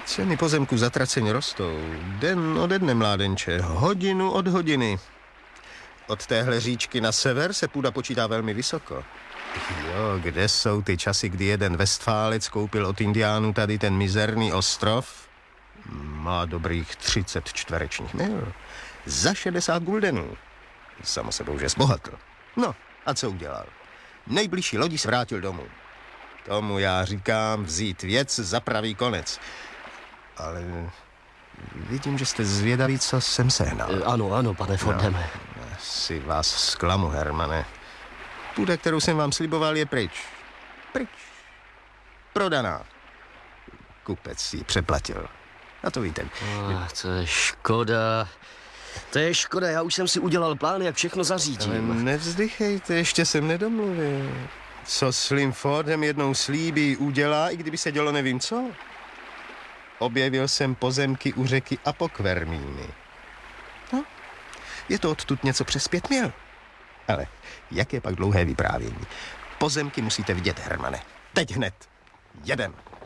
Ceny pozemku zatraceně rostou. Den ode dne, mládenče. Hodinu od hodiny. Od téhle říčky na sever se půda počítá velmi vysoko. Jo, kde jsou ty časy, kdy jeden Vestfálec koupil od Indiánů tady ten mizerný ostrov? Má dobrých 30 čtverečních mil. Za 60 guldenů. Samo sebou, že zbohatl. No, a co udělal? Nejbližší lodi se vrátil domů. Tomu já říkám vzít věc za pravý konec. Ale vidím, že jste zvědaví, co jsem sehnal. Ano, pane Fordhame. No, si vás zklamu, Hermane. Půda, kterou jsem vám sliboval, je pryč. Pryč. Prodaná. Kupec si ji přeplatil. A to víte. To je škoda. To je škoda, já už jsem si udělal plán, jak všechno zařídím. Ale nevzdychejte, ještě jsem nedomluvil. Co Slim Fordham jednou slíbí, udělá, i kdyby se dělo nevím co. Objevil jsem pozemky u řeky Apokvermíny. No, je to odtud něco přes 5 mil. Ale jak je pak dlouhé vyprávění? Pozemky musíte vidět, Hermane. Teď hned. Jedem.